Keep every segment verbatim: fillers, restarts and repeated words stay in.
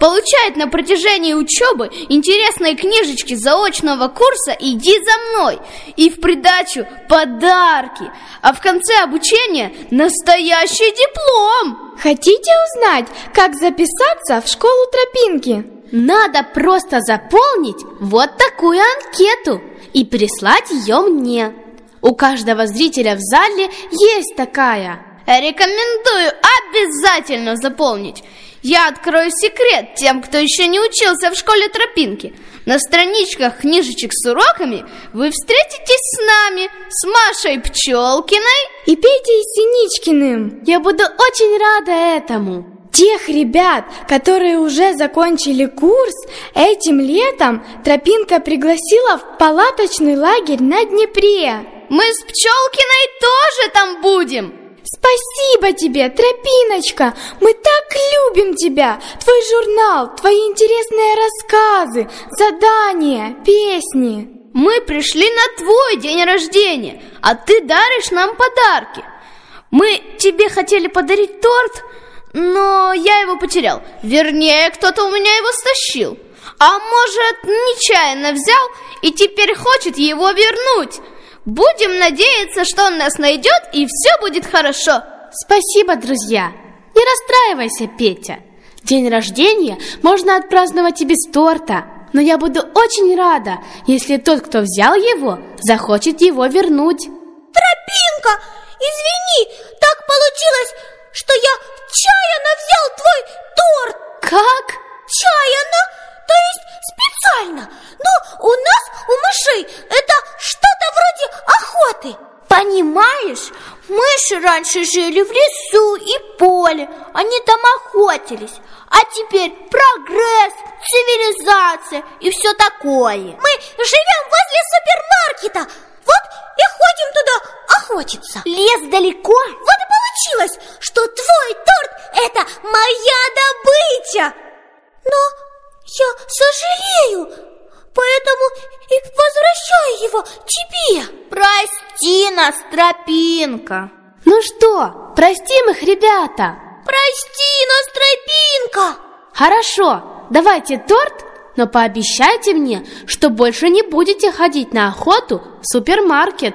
получает на протяжении учебы интересные книжечки заочного курса «Иди за мной» и в придачу подарки, а в конце обучения настоящий диплом. Хотите узнать, как записаться в школу Тропинки? Надо просто заполнить вот такую анкету и прислать ее мне. У каждого зрителя в зале есть такая. Рекомендую обязательно заполнить. Я открою секрет тем, кто еще не учился в школе Тропинки. На страничках книжечек с уроками вы встретитесь с нами, с Машей Пчелкиной и Петей Синичкиным. Я буду очень рада этому. Тех ребят, которые уже закончили курс, этим летом Тропинка пригласила в палаточный лагерь на Днепре. Мы с Пчелкиной тоже там будем. Спасибо тебе, Тропиночка, мы так любим тебя, твой журнал, твои интересные рассказы, задания, песни. Мы пришли на твой день рождения, а ты даришь нам подарки. Мы тебе хотели подарить торт, но я его потерял. Вернее, кто-то у меня его стащил. А может, нечаянно взял и теперь хочет его вернуть. Будем надеяться, что он нас найдет, и все будет хорошо. Спасибо, друзья. Не расстраивайся, Петя. День рождения можно отпраздновать и без торта. Но я буду очень рада, если тот, кто взял его, захочет его вернуть. Тропинка, извини, так получилось, что я чаянно взял твой торт. Как? Чаянно, то есть специально. Но у нас, у мышей, это что-то вроде охоты. Понимаешь, мыши раньше жили в лесу и поле, они там охотились. А теперь прогресс, цивилизация и все такое. Мы живем возле супермаркета, вот и ходим туда охотиться. Лес далеко, вот и получилось, что твой торт – это моя добыча. Но я сожалею, поэтому и возвращаю его тебе. Прости нас, Тропинка. Ну что, простим их, ребята. Прости нас, Тропинка. Хорошо, давайте торт, но пообещайте мне, что больше не будете ходить на охоту в супермаркет.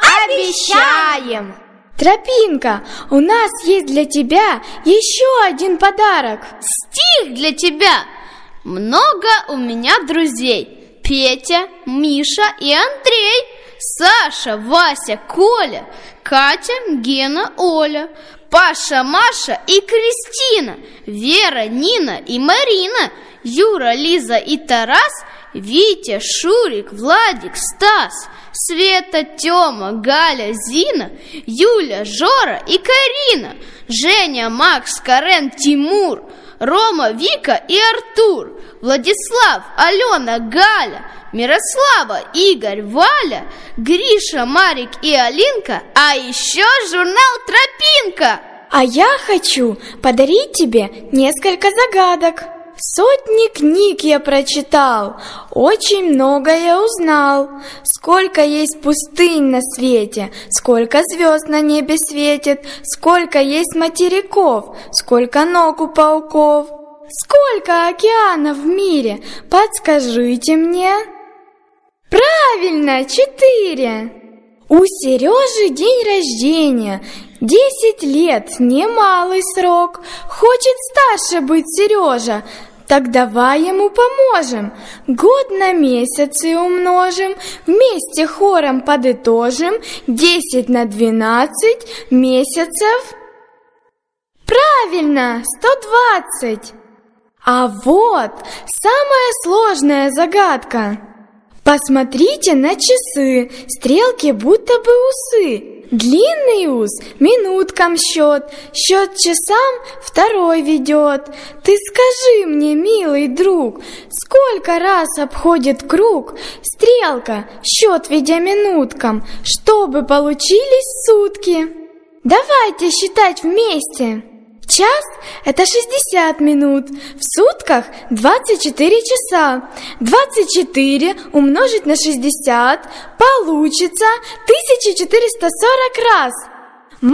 Обещаем. Тропинка, у нас есть для тебя еще один подарок. Стих для тебя. Много у меня друзей: Петя, Миша и Андрей, Саша, Вася, Коля, Катя, Гена, Оля, Паша, Маша и Кристина, Вера, Нина и Марина, Юра, Лиза и Тарас, Витя, Шурик, Владик, Стас, Света, Тёма, Галя, Зина, Юля, Жора и Карина, Женя, Макс, Карен, Тимур, Рома, Вика и Артур, Владислав, Алена, Галя, Мирослава, Игорь, Валя, Гриша, Марик и Алинка, а еще журнал «Тропинка». А я хочу подарить тебе несколько загадок. Сотни книг я прочитал, очень многое узнал. Сколько есть пустынь на свете, сколько звезд на небе светит, сколько есть материков, сколько ног у пауков, сколько океанов в мире, подскажите мне. Правильно, четыре. У Сережи день рождения. Десять лет, немалый срок. Хочет старше быть Сережа. Так давай ему поможем. Год на месяцы умножим, вместе хором подытожим. Десять на двенадцать месяцев. Правильно, сто двадцать. А вот самая сложная загадка. Посмотрите на часы, стрелки будто бы усы. Длинный ус минуткам счет, счет часам второй ведет. Ты скажи мне, милый друг, сколько раз обходит круг стрелка, счет ведя минуткам, чтобы получились сутки? Давайте считать вместе. Час – это шестьдесят минут, в сутках двадцать четыре часа. двадцать четыре умножить на шестьдесят получится тысяча четыреста сорок раз.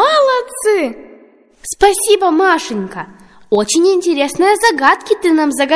Молодцы! Спасибо, Машенька. Очень интересные загадки ты нам загадала.